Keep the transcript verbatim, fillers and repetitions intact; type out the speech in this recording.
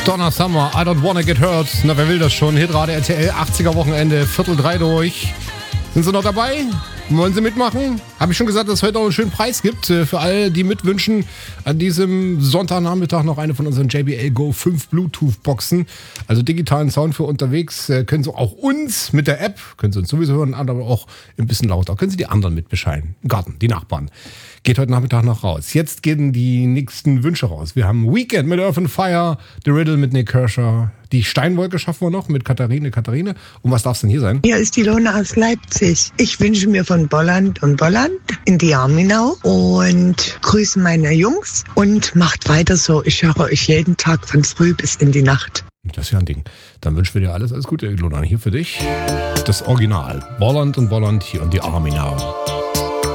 Donna Summer, I don't wanna get hurt. Na, wer will das schon? Hitradio R T L, achtziger Wochenende, Viertel drei durch. Sind Sie noch dabei? Wollen Sie mitmachen? Habe ich schon gesagt, dass es heute auch einen schönen Preis gibt. Für alle, die mitwünschen, an diesem Sonntagnachmittag noch eine von unseren J B L Go fünf Bluetooth-Boxen. Also digitalen Sound für unterwegs. Können Sie auch uns mit der App, können Sie uns sowieso hören, aber auch ein bisschen lauter. Können Sie die anderen mitbescheiden. Im Garten, die Nachbarn. Geht heute Nachmittag noch raus. Jetzt gehen die nächsten Wünsche raus. Wir haben Weekend mit Earth and Fire, The Riddle mit Nick Kershaw. Die Steinwolke schaffen wir noch mit Katharine. Katharine, und was darf es denn hier sein? Hier ist die Lone aus Leipzig. Ich wünsche mir von Bolland und Bolland in die Arminau und grüße meine Jungs und macht weiter so. Ich höre euch jeden Tag von früh bis in die Nacht. Das ist ja ein Ding. Dann wünschen wir dir alles, alles Gute, Ilona. Hier für dich das Original. Bolland und Bolland hier und die Arminau.